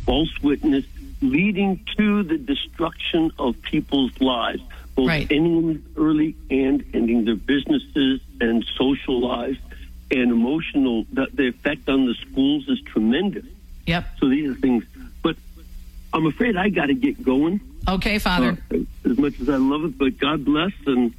false witness, leading to the destruction of people's lives, both ending early and ending their businesses and social lives and emotional. The effect on the schools is tremendous. Yep. So these are things. But I'm afraid I got to get going. Okay, Father. As much as I love it, but God bless, and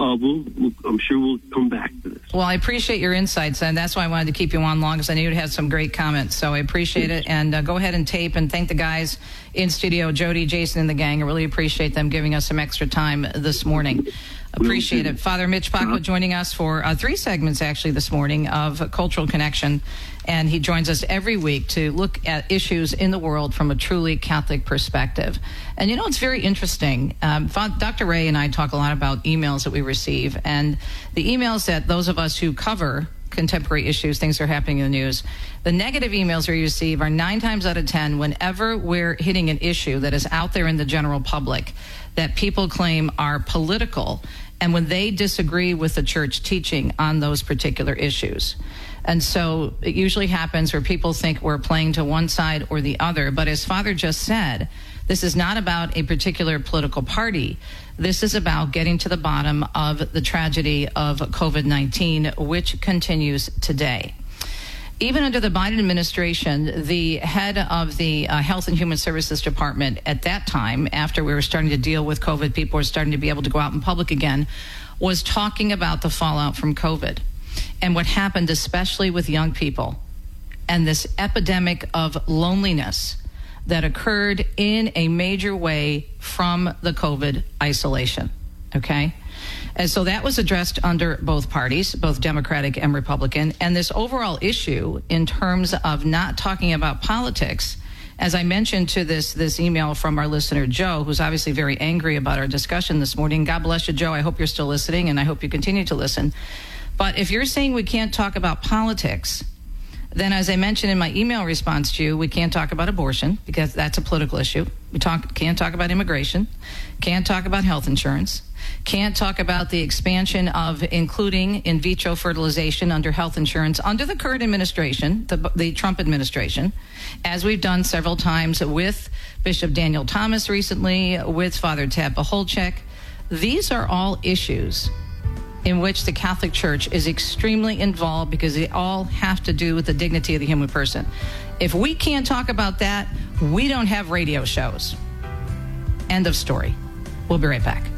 I'm sure we'll come back to this. Well, I appreciate your insights, and that's why I wanted to keep you on long, because I knew you'd have some great comments. So I appreciate it, and go ahead and tape and thank the guys in studio, Jody, Jason, and the gang. I really appreciate them giving us some extra time this morning. Appreciate it. Father Mitch Pacwa joining us for 3 segments, actually, this morning of Cultural Connection. And he joins us every week to look at issues in the world from a truly Catholic perspective. And, you know, it's very interesting. Dr. Ray and I talk a lot about emails that we receive. And the emails that those of us who cover contemporary issues, things that are happening in the news, the negative emails we receive are 9 times out of 10 whenever we're hitting an issue that is out there in the general public that people claim are political, and when they disagree with the church teaching on those particular issues. And so it usually happens where people think we're playing to one side or the other. But as Father just said, this is not about a particular political party. This is about getting to the bottom of the tragedy of COVID-19, which continues today. Even under the Biden administration, the head of the Health and Human Services Department at that time, after we were starting to deal with COVID, people were starting to be able to go out in public again, was talking about the fallout from COVID and what happened, especially with young people, and this epidemic of loneliness that occurred in a major way from the COVID isolation, okay? And so that was addressed under both parties, both Democratic and Republican. And this overall issue in terms of not talking about politics, as I mentioned to this email from our listener, Joe, who's obviously very angry about our discussion this morning. God bless you, Joe. I hope you're still listening, and I hope you continue to listen. But if you're saying we can't talk about politics, then as I mentioned in my email response to you, we can't talk about abortion because that's a political issue. We can't talk about immigration, can't talk about health insurance, can't talk about the expansion of including in vitro fertilization under health insurance under the current administration, the Trump administration, as we've done several times with Bishop Daniel Thomas recently, with Father Tab Baholchek. These are all issues in which the Catholic Church is extremely involved because they all have to do with the dignity of the human person. If we can't talk about that, we don't have radio shows. End of story. We'll be right back.